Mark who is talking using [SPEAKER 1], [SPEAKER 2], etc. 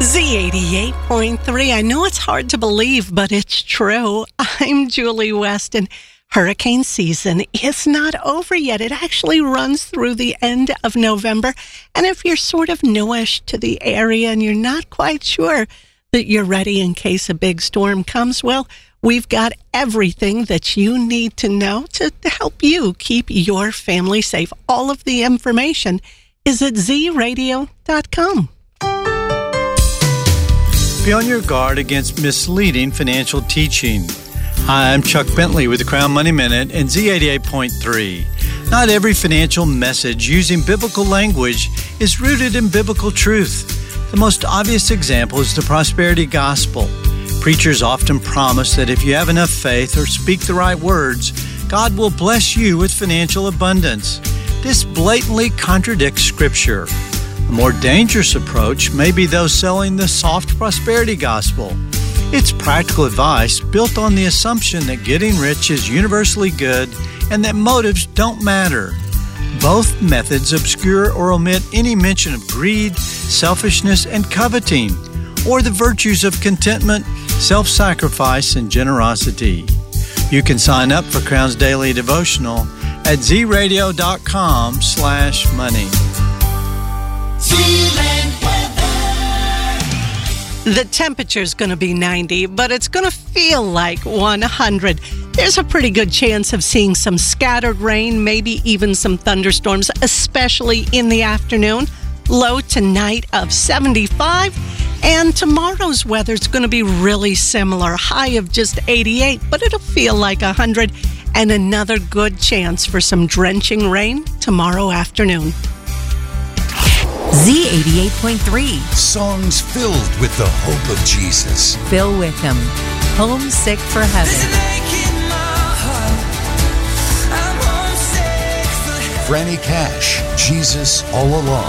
[SPEAKER 1] Z88.3. I know it's hard to believe, but it's true. I'm Julie West, and hurricane season is not over yet. It actually runs through the end of November. And if you're sort of newish to the area and you're not quite sure that you're ready in case a big storm comes, well, we've got everything that you need to know to help you keep your family safe. All of the information is at zradio.com.
[SPEAKER 2] Be on your guard against misleading financial teaching. Hi, I'm Chuck Bentley with the Crown Money Minute and Z88.3. Not every financial message using biblical language is rooted in biblical truth. The most obvious example is the prosperity gospel. Preachers often promise that if you have enough faith or speak the right words, God will bless you with financial abundance. This blatantly contradicts Scripture. A more dangerous approach may be those selling the soft prosperity gospel. It's practical advice built on the assumption that getting rich is universally good and that motives don't matter. Both methods obscure or omit any mention of greed, selfishness, and coveting, or the virtues of contentment, self-sacrifice, and generosity. You can sign up for Crown's Daily Devotional at zradio.com/money.
[SPEAKER 1] The temperature's going to be 90, but it's going to feel like 100. There's a pretty good chance of seeing some scattered rain, maybe even some thunderstorms, especially in the afternoon. Low tonight of 75. And tomorrow's weather's going to be really similar. High of just 88, but it'll feel like 100. And another good chance for some drenching rain tomorrow afternoon.
[SPEAKER 3] Z88.3.
[SPEAKER 4] Songs filled with the hope of Jesus.
[SPEAKER 3] Bill Wickham, Homesick for Heaven.
[SPEAKER 4] Franny Cash, Jesus All Along.